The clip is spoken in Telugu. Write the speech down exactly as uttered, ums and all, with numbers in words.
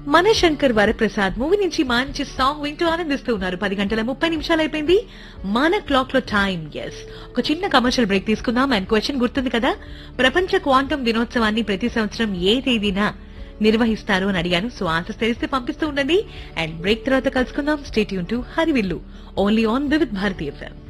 మనశంకర్ వరప్రసాద్ మూవీ నుంచి మంచి సాంగ్ వింటూ ఆనందిస్తూ ఉన్నారు. పది గంటల ముప్పై నిమిషాలు అయిపోయింది మన క్లాక్ లో టైం. ఎస్, ఒక చిన్న కమర్షియల్ బ్రేక్ తీసుకుందాం. అండ్ క్వశ్చన్ గుర్తుంది కదా, ప్రపంచ క్వాంటం దినోత్సవాన్ని ప్రతి సంవత్సరం ఏ తేదీన నిర్వహిస్తారు అని అడిగాను. సో ఆన్సర్స్ తెలిస్తే పంపిస్తూ ఉండండి. అండ్ బ్రేక్ తర్వాత కలుసుకుందాం. Stay tune to Harivillu only on Vividh Bharati FM.